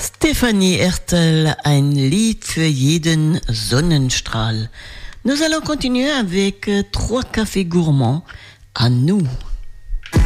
Stefanie Hertel, ein Lied für jeden Sonnenstrahl. Nous allons continuer avec 3 cafés gourmands à nous.